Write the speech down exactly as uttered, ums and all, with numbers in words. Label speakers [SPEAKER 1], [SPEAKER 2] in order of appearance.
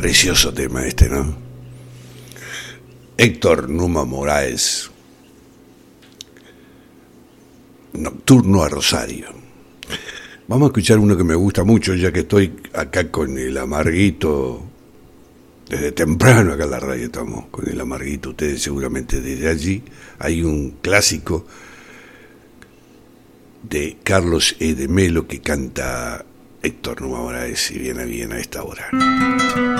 [SPEAKER 1] Precioso tema este, ¿no? Héctor Numa Moraes, Nocturno a Rosario. Vamos a escuchar uno que me gusta mucho, ya que estoy acá con el Amarguito, desde temprano acá en la radio estamos con el Amarguito, ustedes seguramente desde allí. Hay un clásico de Carlos E. de Melo que canta Héctor Numa Moraes, y viene bien a esta hora.